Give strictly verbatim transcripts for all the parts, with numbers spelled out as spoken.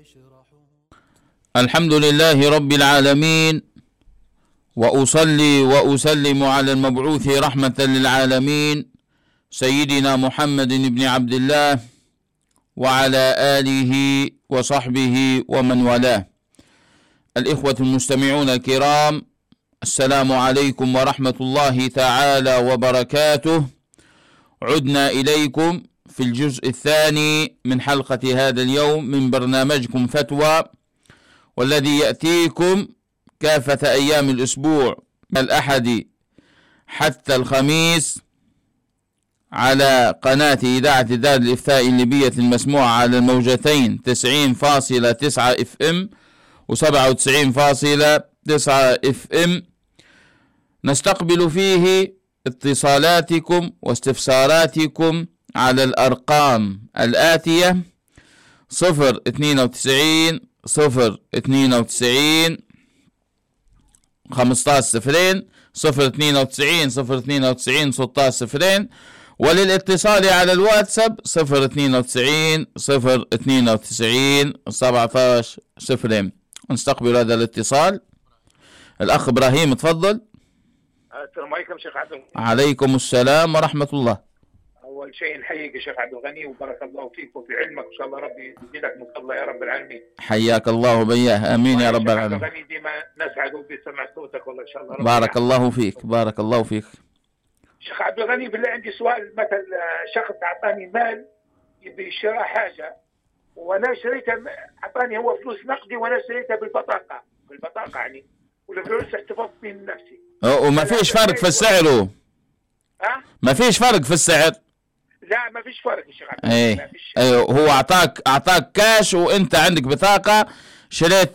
الحمد لله رب العالمين، وأصلي وأسلم على المبعوث رحمة للعالمين سيدنا محمد بن عبد الله وعلى آله وصحبه ومن والاه. الإخوة المستمعون الكرام، السلام عليكم ورحمة الله تعالى وبركاته. عدنا إليكم في الجزء الثاني من حلقة هذا اليوم من برنامجكم فتوى، والذي يأتيكم كافة أيام الأسبوع من الأحد حتى الخميس على قناة إذاعة دار الإفتاء الليبية المسموعة على الموجتين تسعين فاصلة تسعة اف ام وسبعة وتسعين فاصلة تسعة اف ام. نستقبل فيه اتصالاتكم واستفساراتكم على الأرقام الآتية: صفر اثنين وتسعين صفر اثنين وتسعين خمسطعش صفرين، صفر اثنين وتسعين صفر اثنين وتسعين ستطعش صفرين، وللاتصال على الواتساب صفر اثنين وتسعين صفر اثنين وتسعين سبعطعش صفرين. نستقبل هذا الاتصال. الأخ إبراهيم، تفضل. السلام عليكم شيخ عبد الغني. عليكم السلام ورحمة الله. أول شيء نحييك يا شيخ عبد الغني وبارك الله فيك وفي علمك، وإن شاء الله ربي يزيدك من فضله يا رب العالمين. حياك الله وبياه، آمين يا رب العالمين. شيخ عبد الغني ديما نسعد بسمع صوتك والله إن شاء الله. بارك الله فيك، بارك الله فيك. شيخ عبد الغني بالله عندي سؤال. مثلا شخص أعطاني مال يبي شراء حاجة وأنا شريتها، أعطاني هو فلوس نقدي وأنا شريتها بالبطاقة بالبطاقة يعني، والفلوس احتفظت من نفسي. وما فيش فرق في السعر؟ هو ها؟ ما فيش فرق في السعر؟ لا ما فيش فرق يا شيخ عبد الغني. ايه ايوه، هو اعطاك اعطاك كاش وانت عندك بطاقة، شريت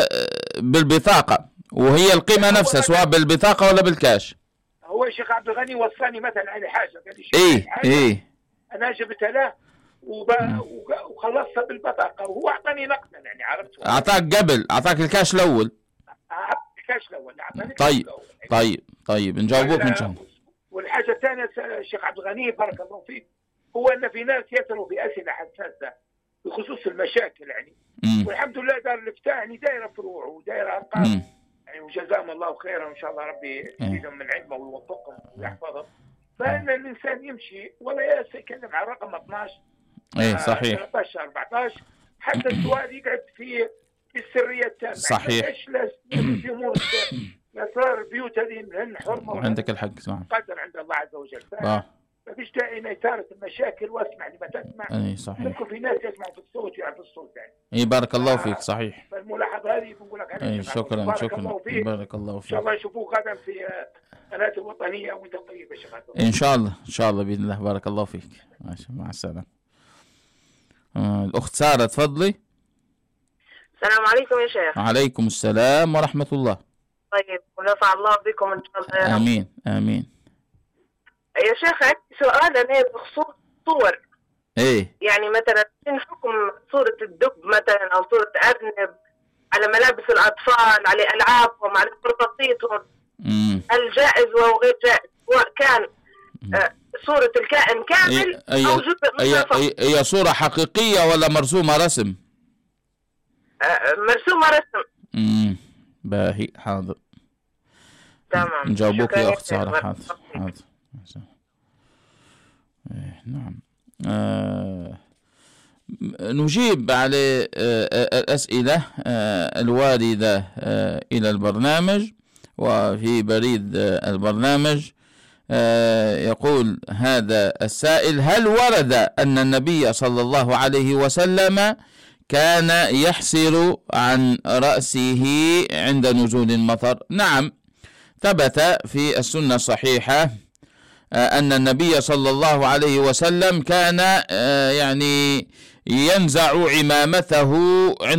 بالبطاقة وهي القيمة نفسها سواء بالبطاقة ولا بالكاش. هو يا شيخ عبد الغني وصاني مثلا على حاجة، قال لي ايه ايه انا جبتها له وب... وخلصتها بالبطاقة وهو اعطاني نقدا يعني، عرفت؟ اعطاك قبل، اعطاك الكاش الاول. اعطاني الكاش الاول، اعطاني طيب يعني. طيب طيب نجاوبوك ان شاء الله. والحاجة الثانية الشيخ عبد الغني بارك الله فيك، هو ان في ناس يسألوا في اسئلة حساسة بخصوص المشاكل يعني، مم. والحمد لله دار الافتاء يعني دايرة فروع ودايرة ارقام يعني، وجزاهم الله خيرا وان شاء الله ربي يزيدهم من علمه ويوفقهم ويحفظهم. فان الانسان يمشي ولا يتكلم على رقم اثناشر ايه صحيح ثلاثطعش أربعطعش حتى السؤال يقعد في في السريه التامه. صحيح. ايش لازم في امور اسرار البيوت هذه من حرمه وعندك الحق صح، قدر عند الله عز وجل. اه ما فيش داعي ان اثاره المشاكل واسمع لما تسمع. اي صحيح. ممكن في ناس يسمعوا في الصوت ويعرفوا الصوت يعني. اي بارك الله فيك صحيح. فالملاحظه هذه بنقول لك عليها. اي شكرا بارك شكرا الله فيك. بارك الله فيك. ان شاء الله يشوفوك غدا في قناه الوطنيه وانت طيب يا شيخ. ان شاء الله ان شاء الله باذن الله. بارك الله فيك. ماشي، مع السلامه. آه الاخت ساره، تفضلي. السلام عليكم يا شيخ. وعليكم السلام ورحمه الله. طيب ونفع الله بكم ان شاء الله يا رب. امين امين. يا شيخ عندي سؤال انا بخصوص صور. ايه يعني مثلا شنو حكم صورة الدب مثلا او صورة ارنب على ملابس الاطفال، على العابهم، على قرطاسيتهم؟ هل جائز او غير جائز؟ سواء كان آه صورة الكائن كامل أي او جزء أي منه. أي هي صورة حقيقية ولا مرسومة رسم؟ آه مرسومة رسم. امم باهي، حاضر. تمام. نجاوبوك يا اخت سارة. حاضر حاضر. إيه نعم. آه نجيب على آه الأسئلة آه الواردة آه إلى البرنامج وفي بريد آه البرنامج. آه يقول هذا السائل: هل ورد أن النبي صلى الله عليه وسلم كان يحسر عن رأسه عند نزول المطر؟ نعم، ثبت في السنة الصحيحة أن النبي صلى الله عليه وسلم كان يعني ينزع عمامته